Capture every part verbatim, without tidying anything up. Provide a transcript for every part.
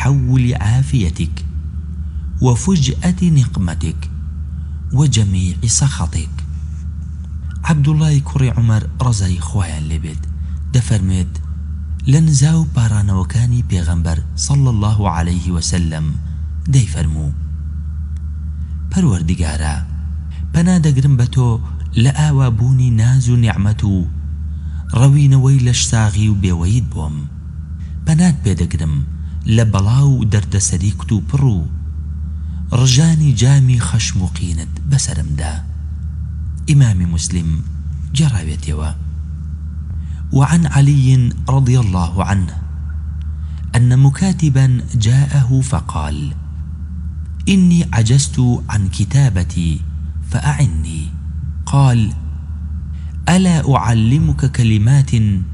تحول عافيتك وفجأة نقمتك وجميع سخطك. عبد الله كري عمر رضای خوایان لێبێت دەفەرمێت لە نزاو پارانەوەکانی پێغەمبەر صلى الله عليه وسلم دەیفەرموو پەروەردگارە پەنا دەگرم بە تۆ لە ئاوابوونی ناز و نیعمەت و ڕەوینەوەی لە شساغی و بێوەیت بۆم، پەنات پێدەگرم لە بەڵاو و دەردەسەری کت و پڕ و ڕژانی جامی خەشم و قینت بەسەرمدا. ئیمامی مسلم جێڕاوێتەوە. وعن علي رضي الله عنه أن مكاتبا جاءه فقال إني عجزت عن كتابتي فأعني. قال ألا أعلمك كلمات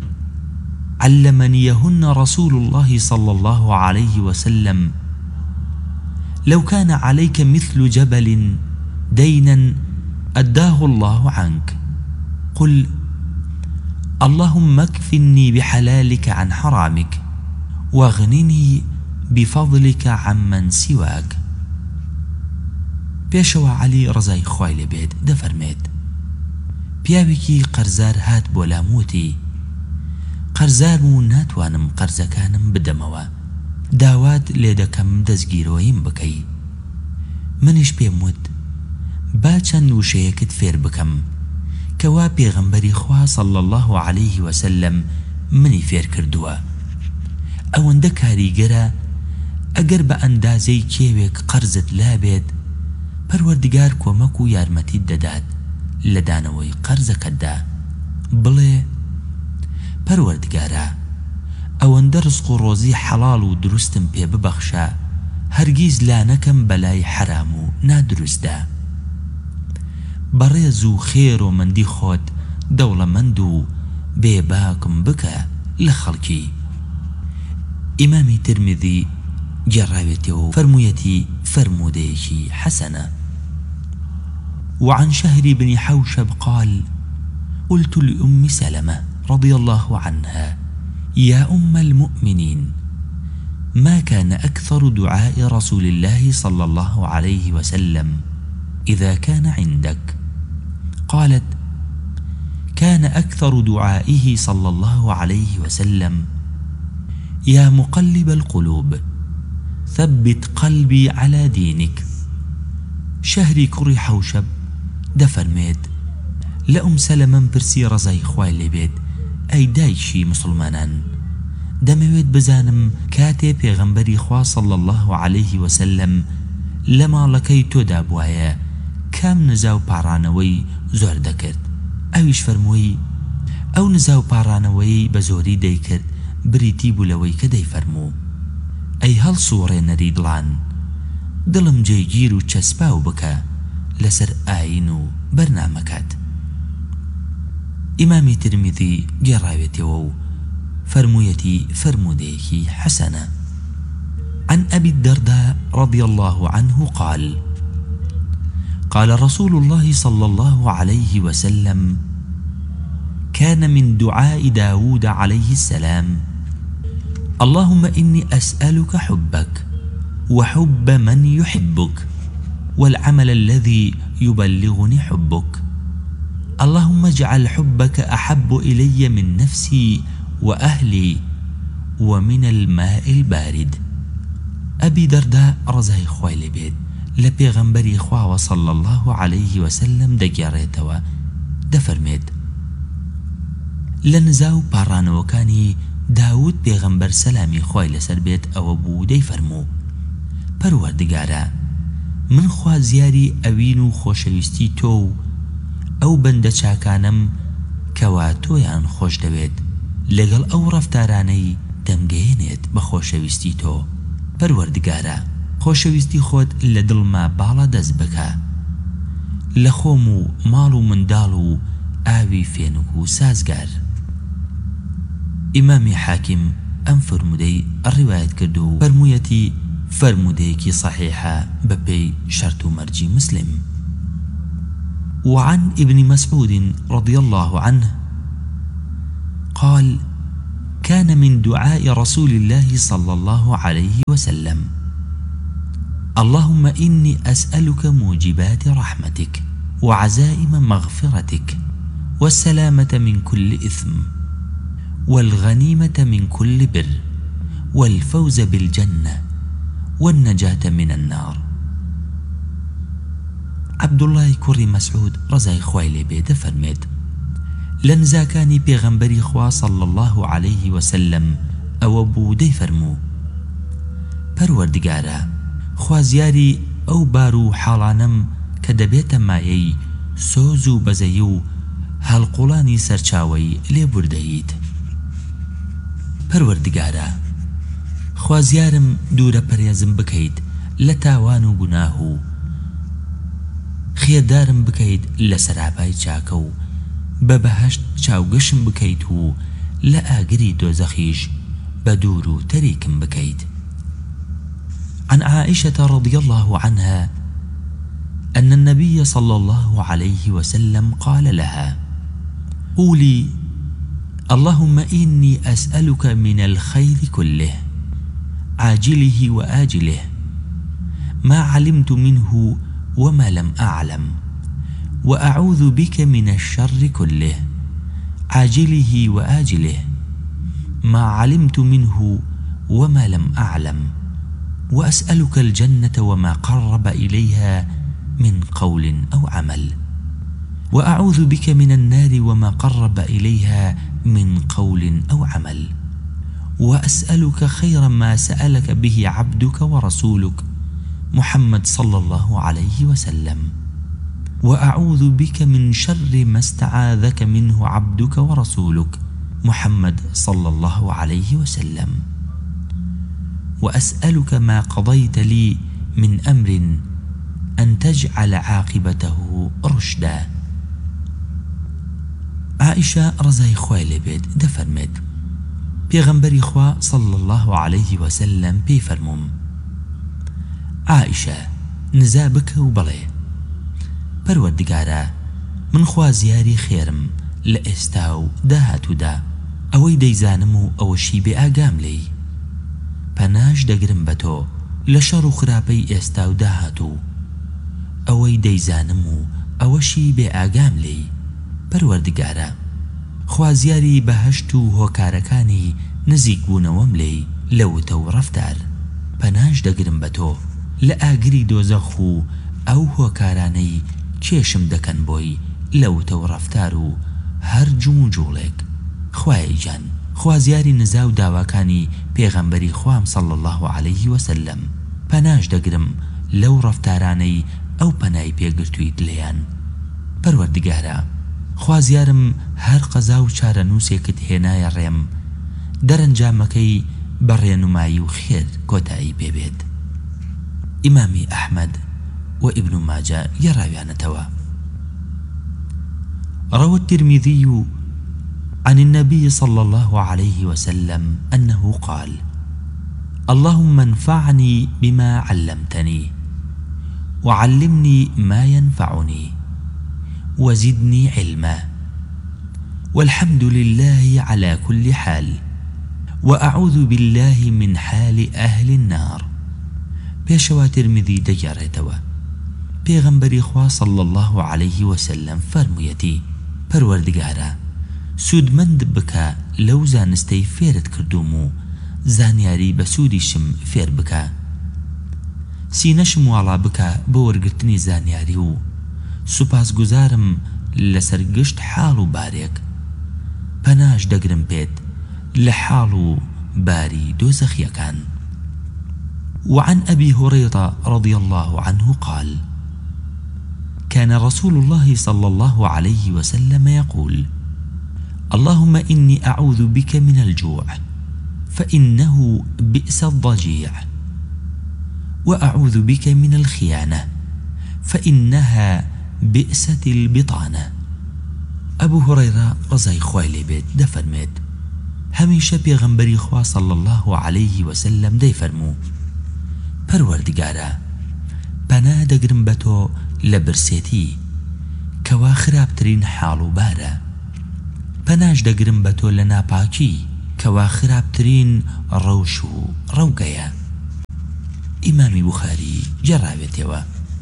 علمنيهن رسول الله صلى الله عليه وسلم لو كان عليك مثل جبل دينا أداه الله عنك. قل اللهم اكفني بحلالك عن حرامك واغنني بفضلك عمن سواك. پێشەوە عەلی ڕزای خوای لێبێت دەفەرمێت پیاوێکی قەرزار هات بۆ لاموتی قەرزارم و ناتوانم قەرزەکانم بدەمەوە، داوات لێ دەکەم دەستگیرەوەیم بکەی. منیش پێم وت با چەند وشەیەکت فێر بکەم کەوا پێغەمبەری خوا صلى الله عليه وسلم منی فێر کردووە. ئەوەندە کاریگەرە ئەگەر بە ئەندازەی کێوێک قەرزت لابێت پەروەردگار کۆمەک و یارمەتیت دەدات لە دانەوەی قەرزەکەتدا. بڵێ پەروەردگارە ئەوەندە ڕزق و ڕۆزی حەڵاڵ و دروستم پێ ببەخشە هەرگیز لا نەکەم بەلای حەرام و نادروستدا. بەڕێز و خێر و مندی خۆت دەوڵەمەند و بێباکم بکە لە خەڵکی. ئیمامی ترمذی جێڕاوێتەوە فەرموویەتی فرموديكي حسنة. وعن شهر بن حوشب قال قلت لأم سلمة رضي الله عنها يا أم المؤمنين ما كان أكثر دعاء رسول الله صلى الله عليه وسلم إذا كان عندك؟ قالت كان أكثر دعائه صلى الله عليه وسلم يا مقلب القلوب ثبت قلبي على دينك. شهري كري حوشب دەفەرمێت لە ئوم سەلەمەم پرسی ڕزای خوای لێبێت ئەی دایشی مسلمانان دەمەوێت بزانم کاتێ پێغەمبەری خوا صلى الله عليه وسلم لە ماڵەکەی تۆدا بوایە کام نزا و پاڕانەوەی زۆر دەکرد؟ ئەویش فەرمووی ئەو نزا و پاڕانەوەی بە زۆری دەیکرد بریتی بوو لەوەی کە دەیفەرموو ئەی هەڵسووڕێنەری دڵان دڵم جێگیر و چەسپاو بکە لەسەر ئاین و بەرنامەکات. ئیمامی ترمذی گێڕاوێتەوە و فەرموویەتی فرموديكي حسنة. عن أبي الدرداء رضي الله عنه قال قال رسول الله صلى الله عليه وسلم كان من دعاء داود عليه السلام اللهم إني أسألك حبك وحب من يحبك والعمل الذي يبلغني حبك اللهم اجعل حبك أحب إلي من نفسي وأهلي ومن الماء البارد. أبي درداء رضای خوای لێبێت لە پێغەمبەری خواوە صلى الله عليه وسلم دەگێڕێتەوە دەفەرمێت لە نزا و پاڕانەوەکانی داود پێغەمبەر سەلامی خوای لەسەر بێت ئەوە بوو دەیفەرموو پەروەردگارە من خوازیاری ئەوین و خۆشەویستی تۆ و ئەو بەندە چاکانم کەوا تۆیان خۆش دەوێت لەگەڵ ئەو ڕەفتارانەی دەمگەیەنێت بە خۆشەویستی تۆ. پەروەردگارە خۆشەویستی خۆت لە دڵما باڵا دەست بکە لە خۆم و ماڵ و منداڵ و ئاوی فێنک و سازگار. ئیمامی حاکم ئەم فرمودەی ڕیوایەت کرد و فەرموویەتی فرمودەیەکی صحیحە بەپێی شەرت و مەرجی مسلم. وعن ابن مسعود رضي الله عنه قال كان من دعاء رسول الله صلى الله عليه وسلم: اللهم إني أسألك موجبات رحمتك وعزائم مغفرتك والسلامة من كل إثم والغنيمة من كل بر والفوز بالجنة والنجاة من النار. عبد الله كوري مسعود رضای خوای لێ بێ دەفەرمێت: لە نزاکانی پێغەمبەری خوا صلى الله عليه وسلم ئەوە بوو دەیفەرموو: پەروەردگارە، خوازیاری ئەو بار و حاڵانم کە دەبێتە مایەی سۆز و بەزەیی و هەڵقوڵانی سەرچاوەی لێبوردەیت. پەروەردگارە، خوازیارم دوورە پەرێزم بکەیت لە تاوان و گوناه و خێدارم بکەیت لە سەرابای چاکە و بە بەهەشت چاوگەشم بکەیت و لە ئاگری دۆزەخیش بە دوور و تەریکم بکەیت. عن عائشة رضي الله عنها أن النبي صلى الله عليه وسلم قال لها: قولي اللهم إني أسألك من الخير كله عاجله وآجله ما علمت منه وما لم أعلم، وأعوذ بك من الشر كله عاجله وآجله ما علمت منه وما لم أعلم، وأسألك الجنة وما قرب إليها من قول أو عمل، وأعوذ بك من النار وما قرب إليها من قول أو عمل، وأسألك خير ما سألك به عبدك ورسولك محمد صلى الله عليه وسلم، وأعوذ بك من شر ما استعاذك منه عبدك ورسولك محمد صلى الله عليه وسلم، وأسألك ما قضيت لي من أمر أن تجعل عاقبته رشدا. عائشة رضای خوای لێ بێت دەفەرمێت: پێغەمبەری خوا صلى الله عليه وسلم پێی فەرمووم: عائشە، نزا بکە و بڵێ: پەروەردگارە، من خوازیاری خێرم لە ئێستا و داهاتوودا، ئەوەی دەیزانم و ئەوەشی بێ ئاگام لێی. پەناش دەگرم بە تۆ لە شەڕ و خراپەی ئێستا و داهاتوو، ئەوەی دەیزانم و ئەوەشی بێ ئاگام لێی. پەروەردگارە، خوازیاری بەهەشت و هۆکارەکانی نزیک بوونەوەم لێی لەوتە و ڕەفتار. پەناش دەگرم بە تۆ لە ئاگری دۆزەخ و ئەو هۆکارانەی کێشم دەکەن بۆی لەوتە و ڕەفتار و هەر جوم و جوڵێک. خوایە گیان، خوازیاری نزا و داواکانی پێغەمبەری خوام صلى الله عليه وسلم. پەناش دەگرم لەو ڕەفتارانەی ئەو پەنای پێگرتوویت لێیان. پەروەردگارە، خوازیارم هەر قەزا و چارەنووسێکت هێنایە ڕێم، دەرەنجامەکەی بە ڕێنمایی و خێر کۆتایی پێبێت. ئیمامی ئەحمەد و ئیبن ماجە گەڕاویانەتەوە. روى الترمذي عن النبي صلى الله عليه وسلم أنه قال: اللهم انفعني بما علمتني وعلمني ما ينفعني وزدني علما، والحمد لله على كل حال، وأعوذ بالله من حال أهل النار. پێشەوا ترمذی دەگەڕێتەوە: پێغەمبەری خوا صلى الله عليه وسلم فەرموویەتی: پەروەردگارە، سوودمەند بکە لەو زانستەی فێرت کردوم و زانیاری بە سوودیشم فێر بکە، سینەشم واڵا بکە بە وەرگرتنی زانیاری و سوپاسگوزارم لەسەر گشت حاڵ و بارێک. پەناش دەگرم پێت لە حاڵ و باری دۆزەخیەکان. وعن أبي هريرة رضي الله عنه قال: كان رسول الله صلى الله عليه وسلم يقول: اللهم إني أعوذ بك من الجوع فإنه بئس الضجيع، وأعوذ بك من الخيانة فإنها بئست البطانة. أبو هريرة رضای خوای لێ بێت دەفەرمێت: هەمیشە پێغەمبەری خوا صلى الله عليه وسلم دەیفەرموو: پەروەردگارە، پەنا دەگرم بە تۆ لە برسێتی کەوا خراپترین حاڵ و بارە. پەناش دەگرم بە تۆ لە ناپاکی كوا خرابترين روشو روقيا. إمام بخاري جراويتوا.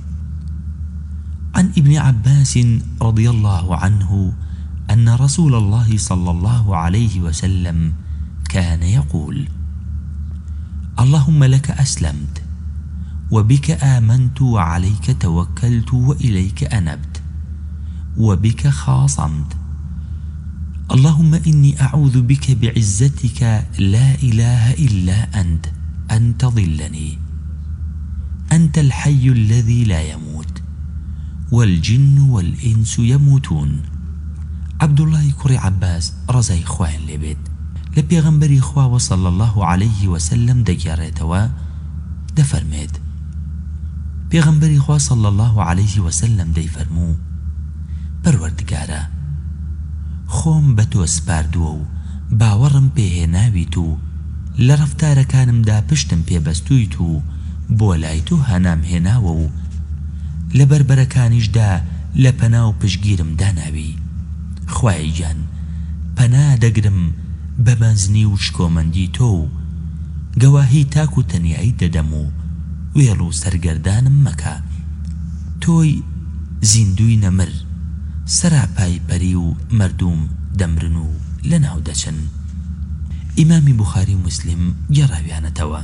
عن ابن عباس رضي الله عنه أن رسول الله صلى الله عليه وسلم كان يقول: اللهم لك أسلمت وبك آمنت وعليك توكلت وإليك أنبت وبك خاصمت. اللهم إني أعوذ بك بعزتك لا إله إلا أنت أن تضلني. أنت الحي الذي لا يموت والجن والإنس يموتون. عبد الله كري عباس رزاي خوان لبيت لبيغمبري خوا صلى الله عليه وسلم دجاريتوا دفرميت. بيغمبري خوا صلى الله عليه وسلم دي فرمو: پروردگارا خۆم بە تۆ سپاردووە و باوەڕم پێهێناویت و لە ڕەفتارەکانمدا پشتم پێبەستوویت و بۆ لای تۆ هەنام هێناوە و لە بەربەرەکانیشدا لە پەنا و پشگیرم داناوی. خوای گیان پەنا دەگرم بە بەنزنی و شکۆمەندی تۆ و گەواهی تاک و تەنیایی دەدەم و وێڵ و سەرگەردانم مەکە. تۆی زیندوی نەمر سەراپای پەری و مەردوم دەمرن و لەناو دەچن. ئیمامی بوخاری مسلم گەڕاویانەتەوە.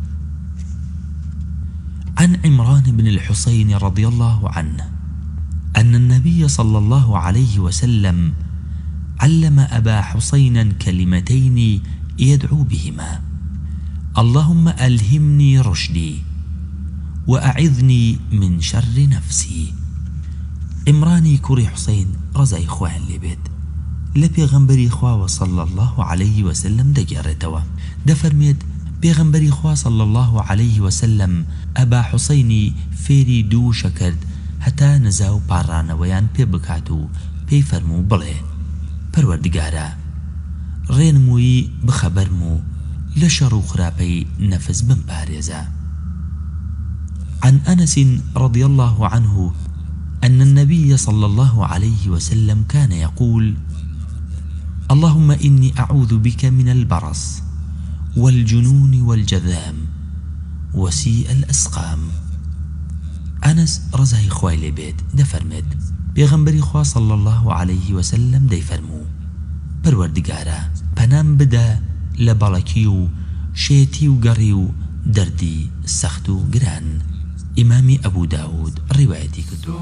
عن عمران بن الحصين رضي الله عنه أن النبي صلى الله عليه وسلم علم أبا حسينا كلمتين يدعو بهما: اللهم ألهمني رشدي وأعذني من شر نفسي. عمراني كوري حسين رزاي خوان لبيت لبيغمبري خوا صلى الله عليه وسلم دجارتوا دفرميت بيغمبري خوا صلى الله عليه وسلم أبا حسيني فيري دو شكرد حتى نزاو بارانويان پێ بکات و پێی فەرموو: بڵێ پەروەردگارە ڕێنمووی بخەبەرم و لە شەڕ و خراپەی نەفس بمپارێزە. عن أنس رضي الله عنه أن النبي صلى الله عليه وسلم كان يقول: اللهم إني أعوذ بك من البرص والجنون والجذام وسيء الأسقام. أنس رزاي خوالي بيت دفرمد بيغمبري خوا صلى الله عليه وسلم دي فرمو: پروردگارا پنام بدا لبالكيو شيتيو غريو دردي سختو گران. إمامي أبو داود روايتي كتو.